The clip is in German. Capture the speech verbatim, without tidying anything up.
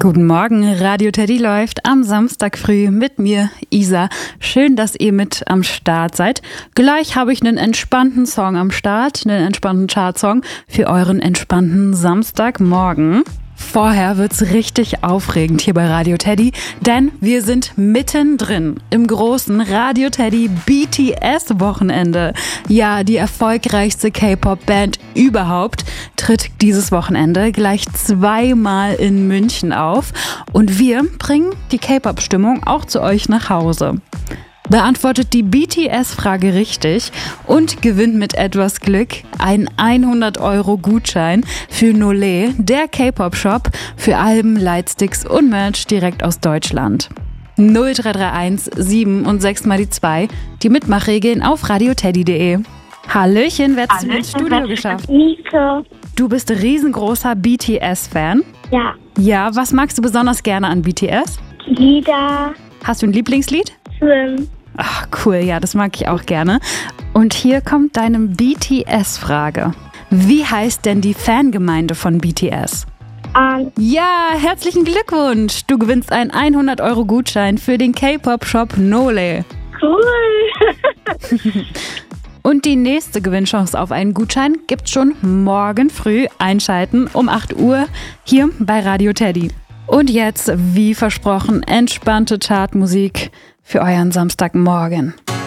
Guten Morgen, Radio Teddy läuft am Samstag früh mit mir, Isa. Schön, dass ihr mit am Start seid. Gleich habe ich einen entspannten Song am Start, einen entspannten Chartsong für euren entspannten Samstagmorgen. Vorher wird's richtig aufregend hier bei Radio Teddy, denn wir sind mittendrin im großen Radio Teddy B T S-Wochenende. Ja, die erfolgreichste K-Pop-Band überhaupt tritt dieses Wochenende gleich zweimal in München auf und wir bringen die K-Pop-Stimmung auch zu euch nach Hause. Beantwortet die B T S-Frage richtig und gewinnt mit etwas Glück einen hundert Euro Gutschein für Nole, der K-Pop-Shop für Alben, Lightsticks und Merch direkt aus Deutschland. null drei drei eins sieben und sechs mal die zwei, die Mitmachregeln auf radioteddy punkt de. Hallöchen, wer hat es ins Studio geschafft? Nico. Du bist riesengroßer B T S-Fan? Ja. Ja, was magst du besonders gerne an B T S? Lieder. Hast du ein Lieblingslied? Swim. Ach, cool, ja, das mag ich auch gerne. Und hier kommt deine B T S-Frage. Wie heißt denn die Fangemeinde von B T S? Um, Ja, herzlichen Glückwunsch! Du gewinnst einen hundert Euro Gutschein für den K-Pop-Shop Nole. cool. Und die nächste Gewinnchance auf einen Gutschein gibt's schon morgen früh. Einschalten um acht Uhr hier bei Radio Teddy. Und jetzt, wie versprochen, entspannte Chartmusik für euren Samstagmorgen.